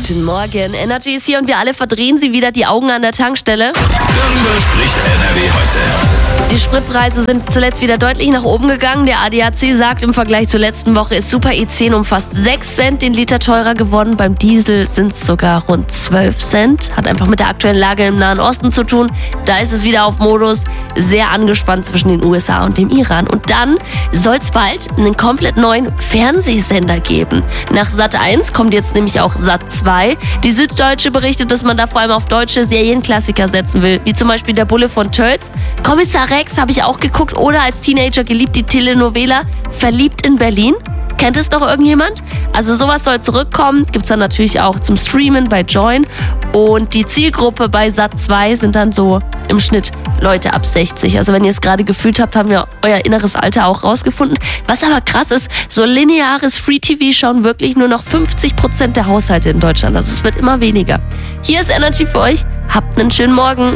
Guten Morgen, Energy ist hier und wir alle verdrehen sie wieder die Augen an der Tankstelle. Darüber spricht NRW heute. Die Spritpreise sind zuletzt wieder deutlich nach oben gegangen. Der ADAC sagt, im Vergleich zur letzten Woche ist Super E10 um fast 6 Cent den Liter teurer geworden. Beim Diesel sind es sogar rund 12 Cent. Hat einfach mit der aktuellen Lage im Nahen Osten zu tun. Da ist es wieder auf Modus sehr angespannt zwischen den USA und dem Iran. Und dann soll es bald einen komplett neuen Fernsehsender geben. Nach Sat.1 kommt jetzt nämlich auch Sat.2. Die Süddeutsche berichtet, dass man da vor allem auf deutsche Serienklassiker setzen will, wie zum Beispiel Der Bulle von Tölz. Kommissar Rex habe ich auch geguckt oder als Teenager geliebt die Telenovela Verliebt in Berlin. Kennt es noch irgendjemand? Also sowas soll zurückkommen. Gibt's dann natürlich auch zum Streamen bei Join. Und die Zielgruppe bei Sat.2 sind dann so im Schnitt Leute ab 60. Also wenn ihr es gerade gefühlt habt, haben wir euer inneres Alter auch rausgefunden. Was aber krass ist, so lineares Free-TV schauen wirklich nur noch 50% der Haushalte in Deutschland. Also es wird immer weniger. Hier ist Energy für euch. Habt einen schönen Morgen.